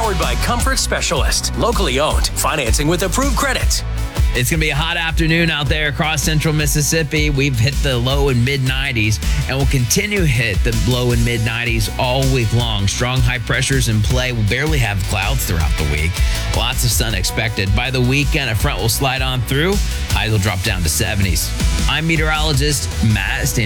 Powered by Comfort Specialist. Locally owned. Financing with approved credit. It's going to be a hot afternoon out there across central Mississippi. We've hit the low and mid 90s and will continue to hit the low and mid 90s all week long. Strong high pressures in play. We'll barely have clouds throughout the week. Lots of sun expected. By the weekend, a front will slide on through. Highs will drop down to 70s. I'm meteorologist Matt Stan.